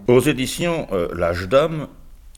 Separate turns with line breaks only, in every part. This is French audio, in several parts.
Aux éditions L'Âge d'Homme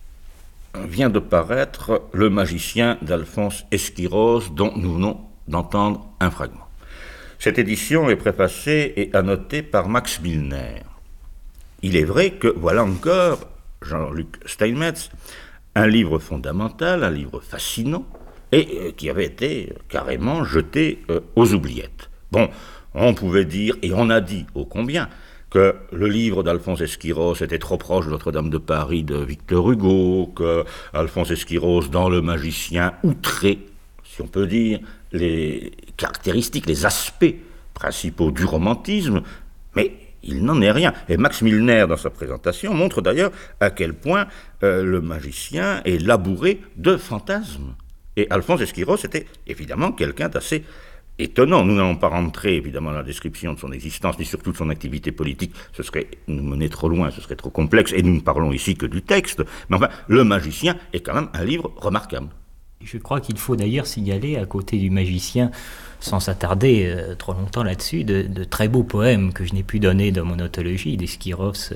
vient de paraître Le Magicien d'Alphonse Esquiroz, dont nous venons d'entendre un fragment. Cette édition est préfacée et annotée par Max Milner. Il est vrai que voilà encore, Jean-Luc Steinmetz, un livre fondamental, un livre fascinant, et qui avait été carrément jeté aux oubliettes. Bon, on pouvait dire, et on a dit ô combien, que le livre d'Alphonse Esquiroz était trop proche de Notre-Dame de Paris de Victor Hugo, que Alphonse Esquiroz, dans Le Magicien, outrait, si on peut dire, les caractéristiques, les aspects principaux du romantisme, mais il n'en est rien. Et Max Milner, dans sa présentation, montre d'ailleurs à quel point Le Magicien est labouré de fantasmes. Et Alphonse Esquiroz était évidemment quelqu'un d'assez étonnant. Nous n'allons pas rentrer évidemment dans la description de son existence, ni surtout de son activité politique, ce serait nous mener trop loin, ce serait trop complexe, et nous ne parlons ici que du texte. Mais enfin, Le Magicien est quand même un livre remarquable.
Je crois qu'il faut d'ailleurs signaler, à côté du Magicien, sans s'attarder trop longtemps là-dessus, de très beaux poèmes que je n'ai pu donner dans mon anthologie d'Esquiroz,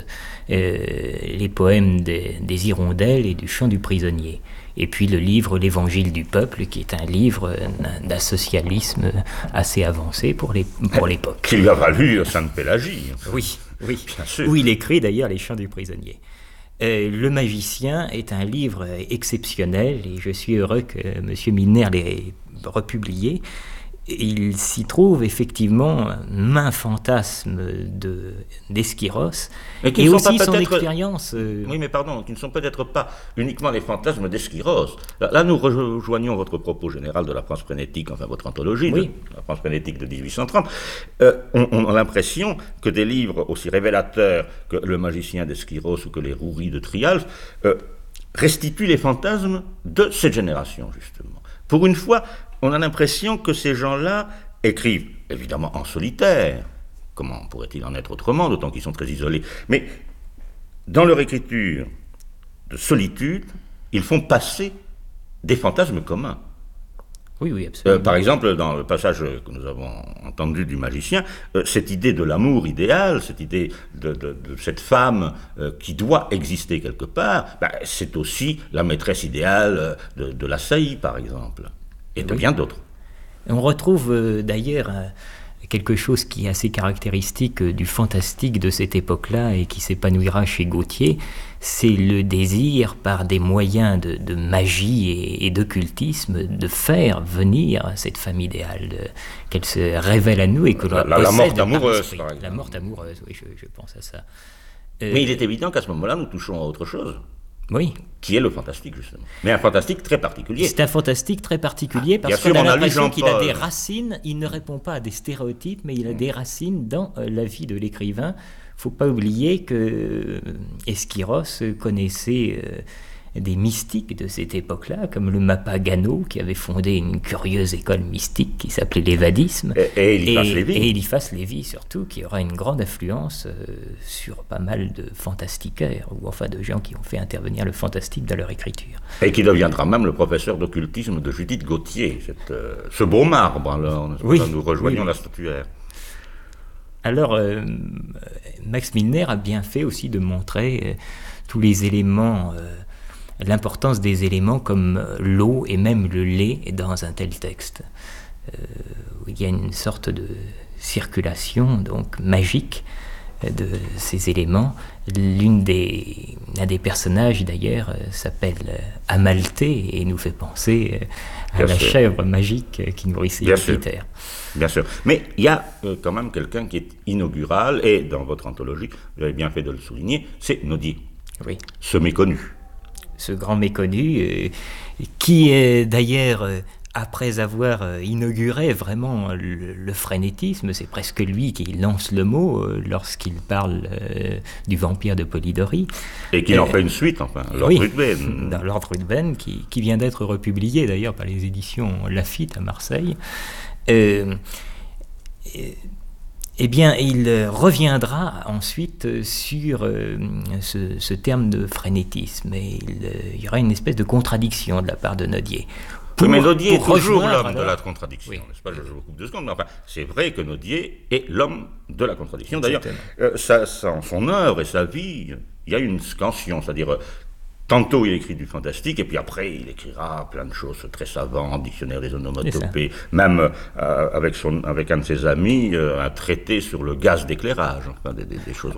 les poèmes des Hirondelles et du Chant du Prisonnier. Et puis le livre L'Évangile du Peuple, qui est un livre d'un socialisme assez avancé pour l'époque.
Qui lui a valu Sainte-Pélagie.
Oui,
bien sûr.
Où il écrit d'ailleurs Les Chants du Prisonnier. Le Magicien est un livre exceptionnel et je suis heureux que M. Milner l'ait republié. Il s'y trouve effectivement maints fantasmes d'Esquiroz et aussi son expérience.
Oui, mais pardon, qui ne sont peut-être pas uniquement les fantasmes d'Esquiroz. Là, nous rejoignons votre propos général de la France frénétique, enfin votre anthologie,
oui.
De la France frénétique de 1830. On a l'impression que des livres aussi révélateurs que Le Magicien d'Esquiroz ou que Les Roueries de Trialf restituent les fantasmes de cette génération, justement. Pour une fois, on a l'impression que ces gens-là écrivent, évidemment en solitaire. Comment pourrait-il en être autrement, d'autant qu'ils sont très isolés. Mais dans leur écriture de solitude, ils font passer des fantasmes communs.
Oui, absolument.
Par exemple, dans le passage que nous avons entendu du Magicien, cette idée de l'amour idéal, cette idée de cette femme qui doit exister quelque part, c'est aussi la maîtresse idéale de la Saillie, par exemple. Et de bien d'autres.
On retrouve d'ailleurs quelque chose qui est assez caractéristique du fantastique de cette époque-là et qui s'épanouira chez Gautier, c'est le désir, par des moyens de magie et d'occultisme, de venir cette femme idéale, qu'elle se révèle à nous et que l'on
la morte amoureuse, par exemple.
La morte amoureuse, oui, je pense à ça.
Mais il est évident qu'à ce moment-là, nous touchons à autre chose.
Oui.
Qui est le fantastique, justement. Mais un fantastique très particulier.
C'est un fantastique très particulier parce qu'on a l'impression qu'il a des racines, il ne répond pas à des stéréotypes, mais il a des racines dans la vie de l'écrivain. Il ne faut pas oublier que Esquiroz connaissait des mystiques de cette époque-là, comme le Mapagano, qui avait fondé une curieuse école mystique qui s'appelait l'évadisme.
Et Eliphas
Lévi, surtout, qui aura une grande influence sur pas mal de fantastiquaires, ou enfin de gens qui ont fait intervenir le fantastique dans leur écriture.
Et qui deviendra même le professeur d'occultisme de Judith Gautier, ce beau marbre, alors,
oui,
nous rejoignons la statuaire.
Alors, Max Milner a bien fait aussi de montrer tous les éléments, l'importance des éléments comme l'eau et même le lait dans un tel texte. Il y a une sorte de circulation donc magique de ces éléments. L'un des personnages d'ailleurs s'appelle Amalthée et nous fait penser à la chèvre magique qui nourrissait Jupiter.
Bien sûr. Mais il y a quand même quelqu'un qui est inaugural, et dans votre anthologie, vous avez bien fait de le souligner, c'est Nodier.
Oui.
Ce méconnu.
Ce grand méconnu, qui est d'ailleurs, après avoir inauguré vraiment le frénétisme, c'est presque lui qui lance le mot lorsqu'il parle du vampire de Polidori.
Et qu'il en fait une suite, enfin, Lord Ruthven.
Dans Lord Ruthven, qui vient d'être republié d'ailleurs par les éditions Laffitte à Marseille. Eh bien, il reviendra ensuite sur ce terme de frénétisme, et il y aura une espèce de contradiction de la part de Nodier.
Mais Nodier est toujours l'homme de la contradiction, n'est-ce pas? Je vous coupe 2 secondes, mais enfin, c'est vrai que Nodier est l'homme de la contradiction. D'ailleurs, son œuvre et sa vie il y a une scansion, c'est-à-dire tantôt il écrit du fantastique et puis après il écrira plein de choses très savantes, dictionnaire des onomatopées, même avec un de ses amis, un traité sur le gaz d'éclairage, enfin des choses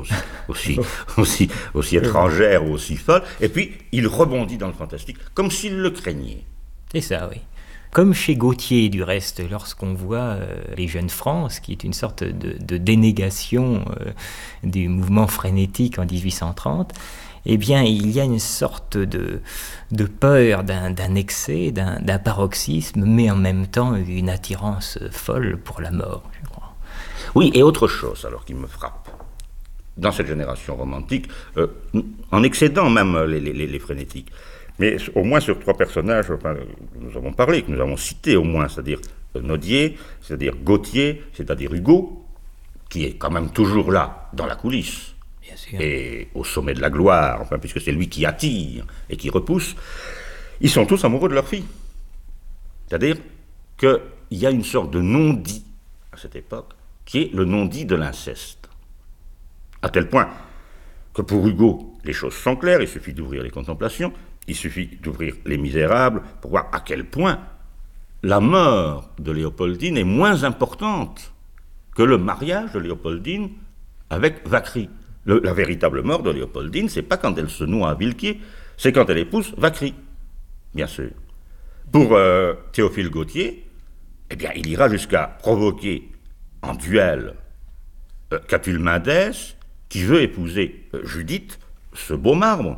aussi étrangères ou aussi folles, et puis il rebondit dans le fantastique comme s'il le craignait.
C'est ça, oui. Comme chez Gautier, du reste, lorsqu'on voit les Jeunes France, qui est une sorte de dénégation du mouvement frénétique en 1830, eh bien, il y a une sorte de peur d'un excès, d'un paroxysme, mais en même temps une attirance folle pour la mort, je crois.
Oui, et autre chose, alors, qui me frappe, dans cette génération romantique, en excédant même les frénétiques, mais au moins sur 3 personnages, enfin, nous avons parlé, que nous avons cités au moins, c'est-à-dire Nodier, c'est-à-dire Gautier, c'est-à-dire Hugo, qui est quand même toujours là, dans la coulisse,
bien sûr,
et au sommet de la gloire, enfin, puisque c'est lui qui attire et qui repousse. Ils sont tous amoureux de leur fille. C'est-à-dire qu'il y a une sorte de non-dit à cette époque, qui est le non-dit de l'inceste. À tel point que pour Hugo, les choses sont claires, il suffit d'ouvrir les Contemplations, il suffit d'ouvrir Les Misérables pour voir à quel point la mort de Léopoldine est moins importante que le mariage de Léopoldine avec Vacry. La véritable mort de Léopoldine, c'est pas quand elle se noie à Villequier, c'est quand elle épouse Vacry, bien sûr. Pour Théophile Gautier, eh bien, il ira jusqu'à provoquer en duel Catulle Mendès, qui veut épouser Judith, ce beau marbre.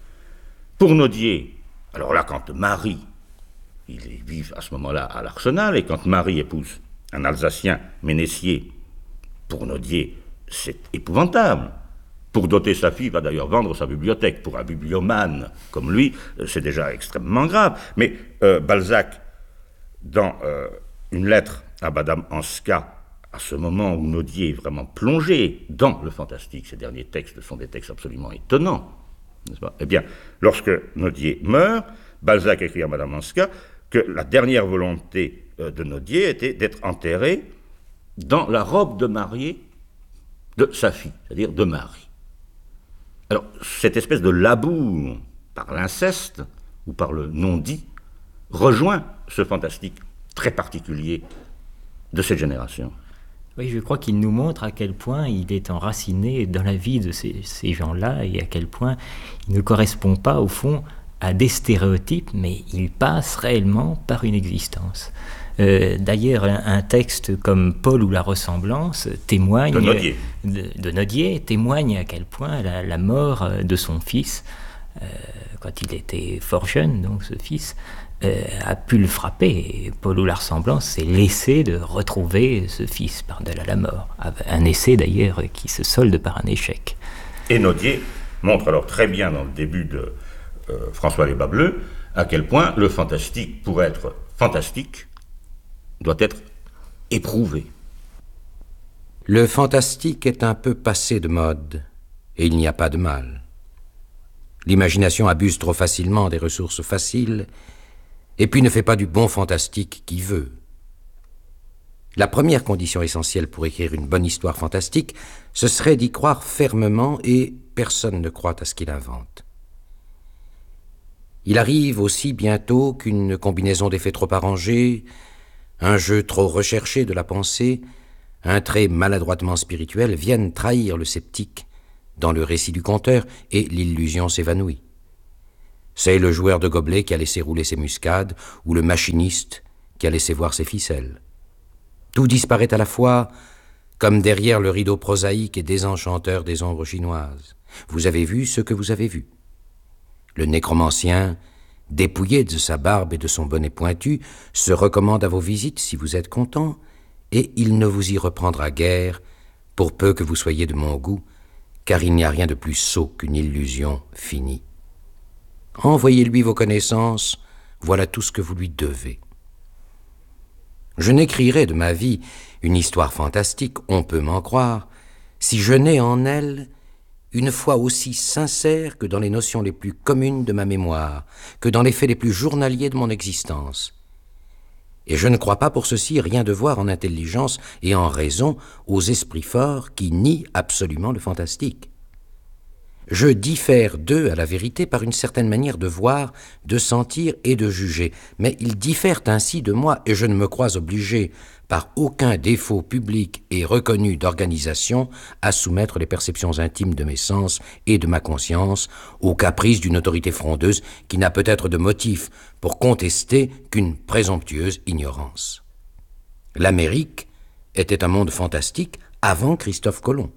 Pour Nodier, alors là, quand Marie, ils vivent à ce moment-là à l'Arsenal, et quand Marie épouse un Alsacien, Ménessier, pour Nodier, c'est épouvantable. Pour doter sa fille, il va d'ailleurs vendre sa bibliothèque. Pour un bibliomane comme lui, c'est déjà extrêmement grave. Mais Balzac, dans une lettre à Madame Anska, à ce moment où Nodier est vraiment plongé dans le fantastique, ces derniers textes sont des textes absolument étonnants, n'est-ce pas ? Eh bien, lorsque Nodier meurt, Balzac écrit à Madame Anska que la dernière volonté de Nodier était d'être enterré dans la robe de mariée de sa fille, c'est-à-dire de Marie. Alors, cette espèce de labour par l'inceste ou par le non-dit rejoint ce fantastique très particulier de cette génération.
Oui, je crois qu'il nous montre à quel point il est enraciné dans la vie de ces gens-là et à quel point il ne correspond pas, au fond, à des stéréotypes, mais il passe réellement par une existence. D'ailleurs, un texte comme Paul ou la ressemblance témoigne de Nodier témoigne à quel point la mort de son fils, quand il était fort jeune, donc ce fils, a pu le frapper. Et Paul ou la ressemblance, c'est l'essai de retrouver ce fils par-delà la mort. Un essai d'ailleurs qui se solde par un échec.
Et Nodier montre alors très bien dans le début de François Les Bas Bleus à quel point le fantastique, pour être fantastique, doit être éprouvé.
Le fantastique est un peu passé de mode, et il n'y a pas de mal. L'imagination abuse trop facilement des ressources faciles, et puis ne fait pas du bon fantastique qui veut. La première condition essentielle pour écrire une bonne histoire fantastique, ce serait d'y croire fermement, et personne ne croit à ce qu'il invente. Il arrive aussi bientôt qu'une combinaison d'effets trop arrangés, un jeu trop recherché de la pensée, un trait maladroitement spirituel viennent trahir le sceptique dans le récit du conteur et l'illusion s'évanouit. C'est le joueur de gobelets qui a laissé rouler ses muscades ou le machiniste qui a laissé voir ses ficelles. Tout disparaît à la fois comme derrière le rideau prosaïque et désenchanteur des ombres chinoises. Vous avez vu ce que vous avez vu. Le nécromancien, dépouillé de sa barbe et de son bonnet pointu, se recommande à vos visites si vous êtes content, et il ne vous y reprendra guère, pour peu que vous soyez de mon goût, car il n'y a rien de plus sot qu'une illusion finie. Envoyez-lui vos connaissances, voilà tout ce que vous lui devez. Je n'écrirai de ma vie une histoire fantastique, on peut m'en croire, si je n'ai en elle une foi aussi sincère que dans les notions les plus communes de ma mémoire, que dans les faits les plus journaliers de mon existence. Et je ne crois pas pour ceci rien devoir en intelligence et en raison aux esprits forts qui nient absolument le fantastique. Je diffère d'eux, à la vérité, par une certaine manière de voir, de sentir et de juger. Mais ils diffèrent ainsi de moi, et je ne me crois obligé, par aucun défaut public et reconnu d'organisation, à soumettre les perceptions intimes de mes sens et de ma conscience aux caprices d'une autorité frondeuse qui n'a peut-être de motif pour contester qu'une présomptueuse ignorance. L'Amérique était un monde fantastique avant Christophe Colomb.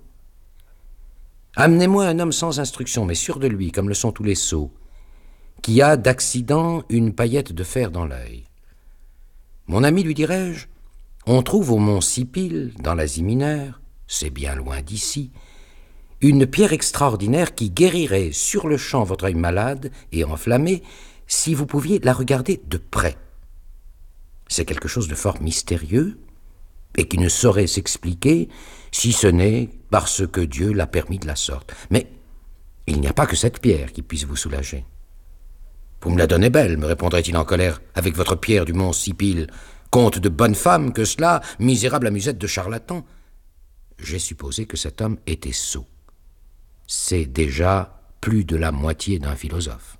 Amenez-moi un homme sans instruction, mais sûr de lui, comme le sont tous les sots, qui a d'accident une paillette de fer dans l'œil. Mon ami, lui dirais-je, on trouve au mont Sipil, dans l'Asie mineure, c'est bien loin d'ici, une pierre extraordinaire qui guérirait sur le champ votre œil malade et enflammé si vous pouviez la regarder de près. C'est quelque chose de fort mystérieux et qui ne saurait s'expliquer si ce n'est parce que Dieu l'a permis de la sorte. Mais il n'y a pas que cette pierre qui puisse vous soulager. Vous me la donnez belle, me répondrait-il en colère, avec votre pierre du mont Sipil. Conte de bonne femme que cela, misérable amusette de charlatan. J'ai supposé que cet homme était sot. C'est déjà plus de la moitié d'un philosophe.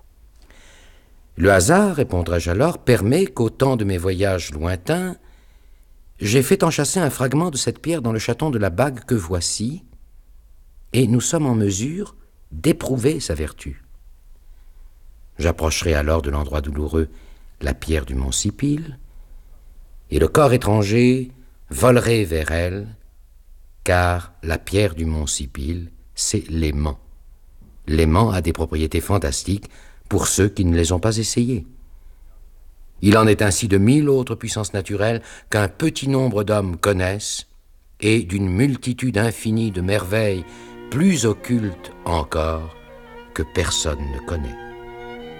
Le hasard, répondrai-je alors, permet qu'au temps de mes voyages lointains, j'ai fait enchasser un fragment de cette pierre dans le chaton de la bague que voici, et nous sommes en mesure d'éprouver sa vertu. J'approcherai alors de l'endroit douloureux la pierre du mont Sipil, et le corps étranger volerait vers elle, car la pierre du mont Sipil, c'est l'aimant. L'aimant a des propriétés fantastiques pour ceux qui ne les ont pas essayées. Il en est ainsi de 1000 autres puissances naturelles qu'un petit nombre d'hommes connaissent et d'une multitude infinie de merveilles plus occultes encore que personne ne connaît.